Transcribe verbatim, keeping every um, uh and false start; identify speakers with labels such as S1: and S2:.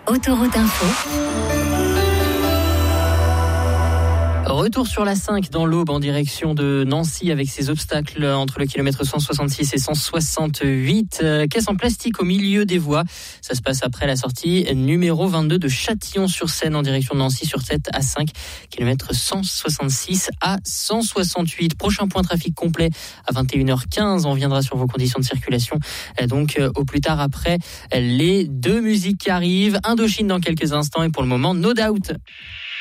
S1: Autoroute Info.
S2: Retour sur la cinq dans l'Aube en direction de Nancy avec ses obstacles entre le kilomètre cent soixante-six et cent soixante-huit. Euh, caisse en plastique au milieu des voies. Ça se passe après la sortie numéro vingt-deux de Châtillon-sur-Seine en direction de Nancy sur sept à cinq, kilomètre cent soixante-six à cent soixante-huit. Prochain point trafic complet à vingt et une heures quinze. On viendra sur vos conditions de circulation. Euh, donc euh, au plus tard après les deux musiques qui arrivent. Indochine dans quelques instants et pour le moment No Doubt.